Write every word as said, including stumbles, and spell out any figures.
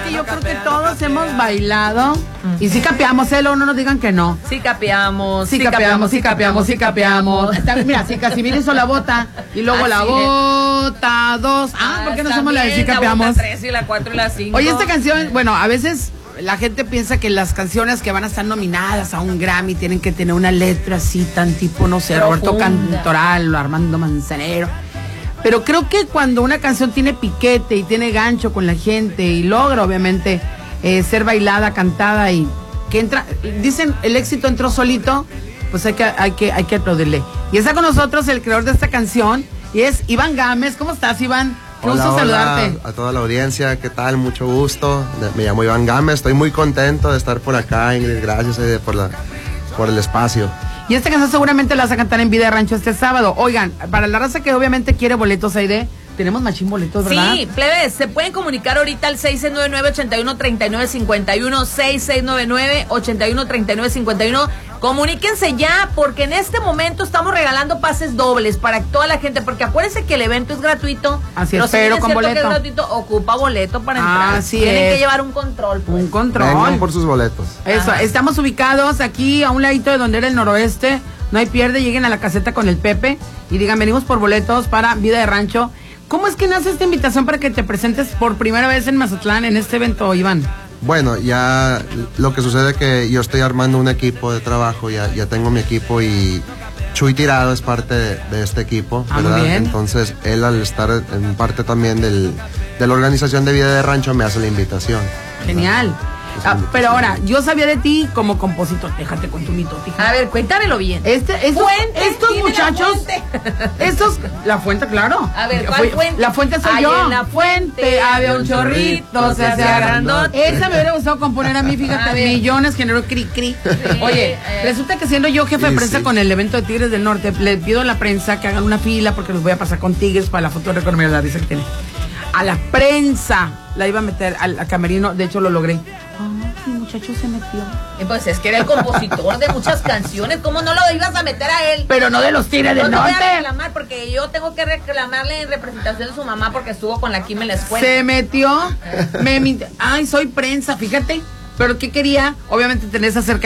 que yo creo que todos hemos bailado. Uh-huh. Y sí capeamos, ¿eh? Luego no nos digan que no. Sí capeamos. Sí, sí capeamos, sí capeamos, sí capeamos. Sí capeamos. Mira, si Casimiro hizo la bota y luego así la bota dos. Ah, ¿por qué no somos la de sí capeamos? La bota tres y la cuatro y la cinco. Oye, esta canción, bueno, a veces la gente piensa que las canciones que van a estar nominadas a un Grammy tienen que tener una letra así tan tipo, no sé, profunda. Roberto Cantoral o Armando Manzanero. Pero creo que cuando una canción tiene piquete y tiene gancho con la gente y logra obviamente eh, ser bailada, cantada y que entra, dicen el éxito entró solito, pues hay que, hay que, hay que aplaudirle. Y está con nosotros el creador de esta canción y es Iván Gámez. ¿Cómo estás, Iván? Qué hola, gusto hola saludarte. A toda la audiencia, ¿qué tal? Mucho gusto. Me llamo Iván Gámez, estoy muy contento de estar por acá, Ingrid, gracias eh, por, la, por el espacio. Y esta canción seguramente la vas a cantar en Vida de Rancho este sábado. Oigan, para la raza que obviamente quiere boletos, Aide, tenemos machín boletos, ¿verdad? Sí, plebes, se pueden comunicar ahorita al seis seis nueve nueve, ocho uno tres nueve cinco uno, seis seis nueve nueve, ocho uno tres nueve cinco uno. Comuníquense ya, porque en este momento estamos regalando pases dobles para toda la gente, porque acuérdense que el evento es gratuito. Así es, pero, pero con boleto. Que es gratuito, ocupa boleto para entrar. Así Tienen es. que llevar un control. Pues. Un control. Vengan por sus boletos. Eso, ajá. Estamos ubicados aquí a un ladito de donde era el noroeste. No hay pierde, lleguen a la caseta con el Pepe y digan, venimos por boletos para Vida de Rancho. ¿Cómo es que nace esta invitación para que te presentes por primera vez en Mazatlán en este evento, Iván? Bueno, ya lo que sucede es que yo estoy armando un equipo de trabajo, ya, ya tengo mi equipo y Chuy Tirado es parte de, de este equipo, ah, ¿verdad? Muy bien. Entonces él al estar en parte también del, de la organización de Vida de Rancho me hace la invitación. Genial. Ah, pero ahora, yo sabía de ti como compositor. Déjate con tu mito, A ver, cuéntamelo bien. Este, estos, fuente, estos muchachos, la estos, la fuente, claro. A ver, ¿cuál fuente? La fuente soy Ay, yo. En la fuente había un chorrito, se hacía grandote. Esa me hubiera gustado componer a mí, fíjate, a millones generó cri cri. Sí, Oye, eh. resulta que siendo yo jefe sí, de prensa sí. con el evento de Tigres del Norte, le pido a la prensa que hagan una fila porque los voy a pasar con Tigres para la foto de economía de la risa que tiene. A la prensa la iba a meter al, al camerino, de hecho lo logré. El muchacho se metió. Eh, pues es que era el compositor de muchas canciones. ¿Cómo no lo ibas a meter a él? Pero no de los Tigres del no Norte. No voy a reclamar porque yo tengo que reclamarle en representación de su mamá porque estuvo con la Kim en la escuela. Se metió. me Ay, soy prensa, fíjate. Pero ¿qué quería? Obviamente tener esa cercanía.